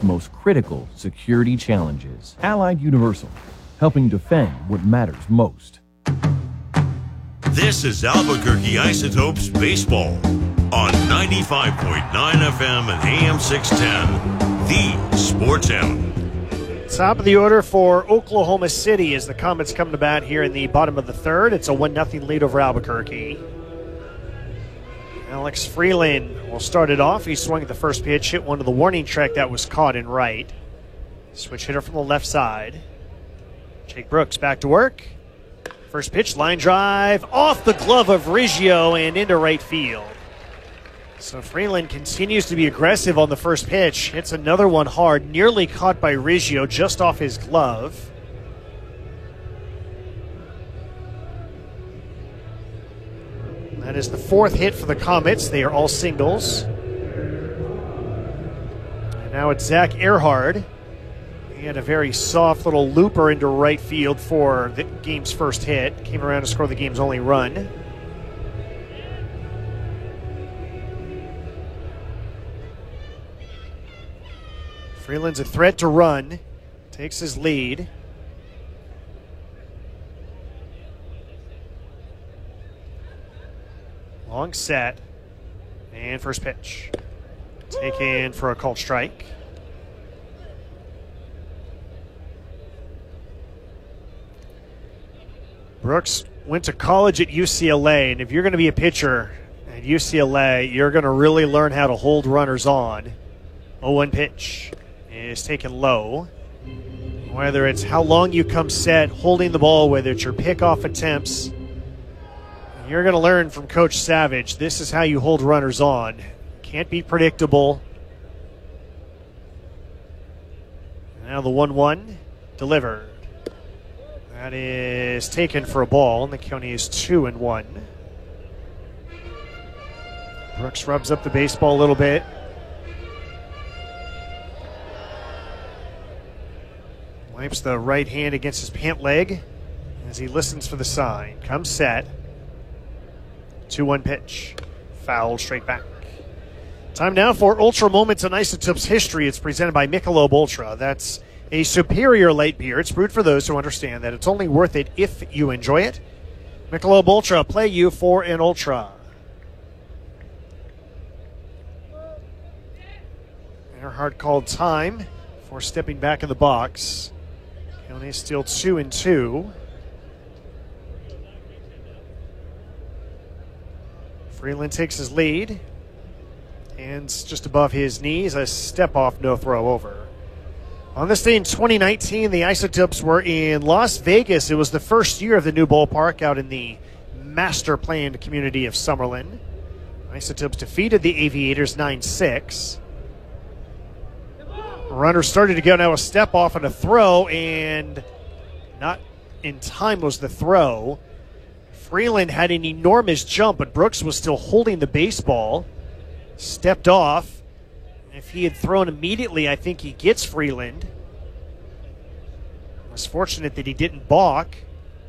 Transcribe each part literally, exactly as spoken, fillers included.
most critical security challenges. Allied Universal, helping defend what matters most. This is Albuquerque Isotopes Baseball on ninety-five point nine F M and A M six ten, the Sports Animal. Top of the order for Oklahoma City as the Comets come to bat here in the bottom of the third. It's a one nothing lead over Albuquerque. Alex Freeland will start it off. He swung at the first pitch, hit one to the warning track that was caught in right. Switch hitter from the left side. Jake Brooks back to work. First pitch, line drive, off the glove of Riggio and into right field. So Freeland continues to be aggressive on the first pitch. Hits another one hard, nearly caught by Riggio, just off his glove. That is the fourth hit for the Comets. They are all singles. And now it's Zach Earhart. He had a very soft little looper into right field for the game's first hit. Came around to score the game's only run. Freeland's a threat to run. Takes his lead. Long set. And first pitch. Taken for a called strike. Brooks went to college at U C L A, and if you're going to be a pitcher at U C L A, you're going to really learn how to hold runners on. oh one pitch is taken low. Whether it's how long you come set, holding the ball, whether it's your pickoff attempts, you're going to learn from Coach Savage. This is how you hold runners on. Can't be predictable. Now the one one delivered. That is taken for a ball, and the county is two and one. Brooks rubs up the baseball a little bit. Wipes the right hand against his pant leg as he listens for the sign. Comes set. two one pitch. Foul straight back. Time now for Ultra Moments in Isotopes history. It's presented by Michelob Ultra. That's a superior light beer. It's brewed for those who understand that it's only worth it if you enjoy it. Michelob Ultra, play you for an Ultra. Earhart called time for stepping back in the box. County is still two and two. Freeland takes his lead. Hands just above his knees. A step off, no throw over. On this day in twenty nineteen, the Isotopes were in Las Vegas. It was the first year of the new ballpark out in the master-planned community of Summerlin. Isotopes defeated the Aviators nine six. Runner started to go now, a step off and a throw, and not in time was the throw. Freeland had an enormous jump, but Brooks was still holding the baseball. Stepped off. If he had thrown immediately, I think he gets Freeland. It was fortunate that he didn't balk.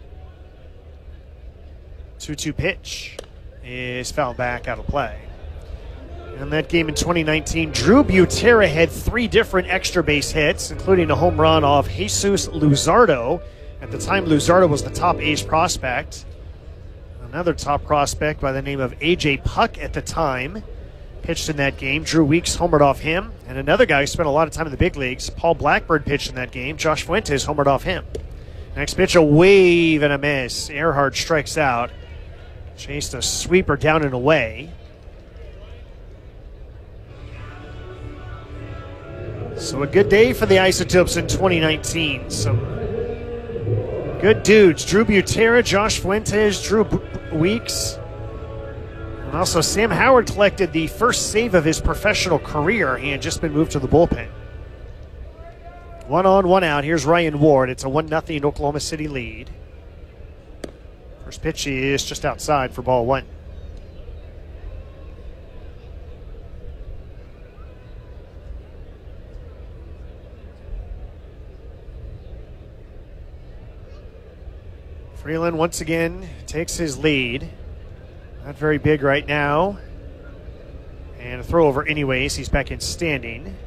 two two pitch is fouled back out of play. In that game in twenty nineteen, Drew Butera had three different extra base hits, including a home run off Jesus Luzardo. At the time, Luzardo was the top ace prospect. Another top prospect by the name of A J Puck at the time pitched in that game. Drew Weeks homered off him. And another guy who spent a lot of time in the big leagues, Paul Blackbird, pitched in that game. Josh Fuentes homered off him. Next pitch, a wave and a miss. Earhart strikes out. Chased a sweeper down and away. So a good day for the Isotopes in twenty nineteen. Some good dudes. Drew Butera, Josh Fuentes, Drew B- Weeks. And also Sam Howard collected the first save of his professional career. He had just been moved to the bullpen. One on, one out. Here's Ryan Ward. It's a one nothing Oklahoma City lead. First pitch is just outside for ball one. Freeland once again takes his lead. Not very big right now. And a throw over anyways. He's back in standing.